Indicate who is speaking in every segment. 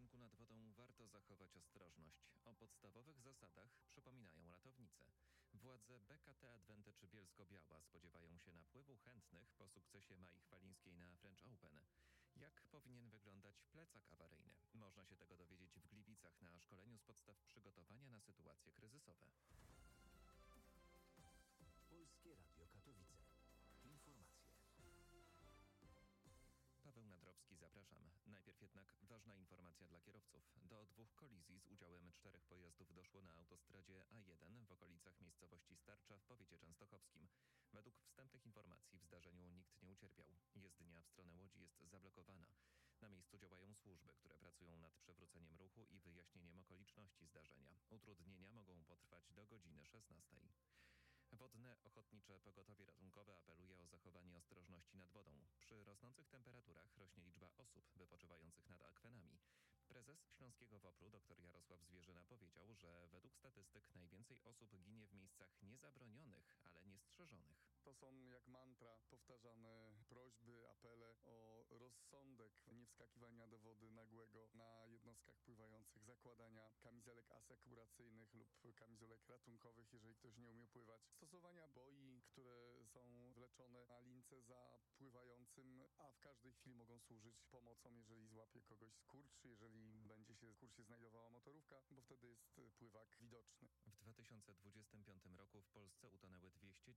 Speaker 1: wypoczynku nad wodą warto zachować ostrożność. O podstawowych zasadach przypominają ratownicy. Władze BKT Adwenty czy Bielsko-Biała spodziewają się napływu chętnych po sukcesie Mai Chwalińskiej na French Open. Jak powinien wyglądać plecak awaryjny? Można się tego dowiedzieć w Gliwicach na szkoleniu z podstaw przygotowania na sytuacje kryzysowe.
Speaker 2: Polskie Radio Katowice. Informacje.
Speaker 1: Paweł Nadrowski, zapraszam. Najpierw jednak ważna informacja dla kierowców. Do 2 kolizji z udziałem 4 pojazdów doszło na autostradzie A1 w okolicach miejscowości Starcza w powiecie częstochowskim. Według wstępnych informacji w zdarzeniu nikt nie ucierpiał. Jezdnia w stronę Łodzi jest zablokowana. Na miejscu działają służby, które pracują nad przywróceniem ruchu i wyjaśnieniem okoliczności zdarzenia. Utrudnienia mogą potrwać do godziny 16. Wodne Ochotnicze Pogotowie Ratunkowe apeluje o zachowanie ostrożności nad wodą. Przy rosnących temperaturach rośnie liczba osób wypoczywających nad akwenami. Prezes Śląskiego WOPR-u dr Jarosław Zwierzyna powiedział, że według statystyk najwięcej osób ginie w miejscach niezabronionych, ale niestrzeżonych.
Speaker 3: To są jak mantra powtarzane prośby, apele o rozsądek, niewskakiwania do wody nagłego na jednostkach pływających, zakładania kamizelek asekuracyjnych lub kamizelek ratunkowych, jeżeli ktoś nie umie pływać. Stosowania boi, które są wleczone na lince za pływającym, a w każdej chwili mogą służyć pomocą, jeżeli złapie kogoś skurcz, jeżeli będzie się w kursie znajdowała motorówka, bo wtedy jest pływak widoczny.
Speaker 1: W 2025 roku w Polsce utonęły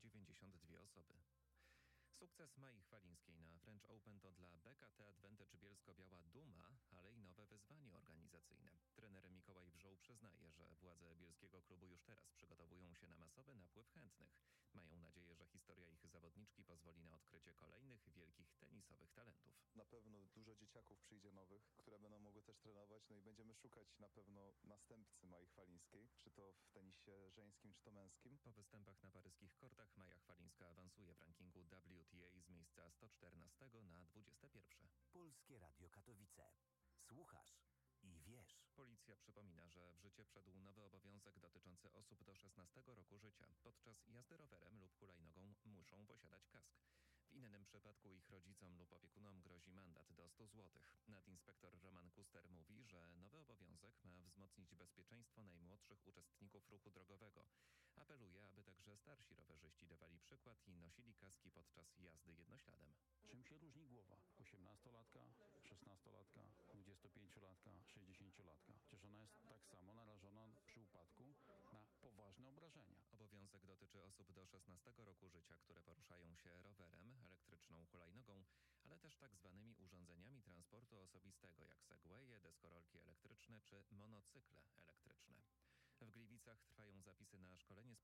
Speaker 1: 292 osoby. Sukces Mai Chwalińskiej na French Open to dla BKT Adwenty czy Bielsko-Biała duma, ale i nowe wyzwanie organizacyjne. Trener Mikołaj Wrzoł przyznaje, że władze bielskiego klubu już teraz przygotowują się na masowy napływ chętnych. Mają nadzieję, że historia ich zawodniczki pozwoli na odkrycie kolejnych wielkich tenisowych talentów.
Speaker 4: Na pewno dużo dzieciaków przyjdzie nowych, które będą mogły też trenować, no i będziemy szukać na pewno następcy Mai Chwalińskiej, czy to w tenisie żeńskim, czy to męskim.
Speaker 1: Po występach na paryskich kortach Maja Chwalińska awansuje w rankingu WTA z miejsca 114 na 21.
Speaker 2: Polskie Radio Katowice. Słuchasz i wiesz.
Speaker 1: Policja przypomina, że w życie wszedł nowy obowiązek dotyczący osób do 16 roku życia. Podczas jazdy rowerem lub hulajnogą muszą posiadać kask. W innym przypadku ich rodzicom lub opiekunom grozi mandat do 100 zł. Nadinspektor Roman Kuster mówi, że nowy obowiązek ma wzmocnić bezpieczeństwo najmłodszych uczestników ruchu drogowego. Apeluje, aby także starsi rowerzyści dawali przykład i nosili kaski podczas jazdy jednośladem.
Speaker 5: Czym się różni głowa 18-latka, 16-latka, 25-latka, 60-latka? Przecież ona jest tak samo narażona przy upadku na poważne obrażenia.
Speaker 1: Obowiązek dotyczy osób do 16 roku życia, które poruszają się rowerem, elektryczną hulajnogą, ale też tak zwanymi urządzeniami transportu osobistego, jak segwaye, deskorolki elektryczne czy monocykle elektryczne. W Gliwicach trwają zapisy na szkolenie z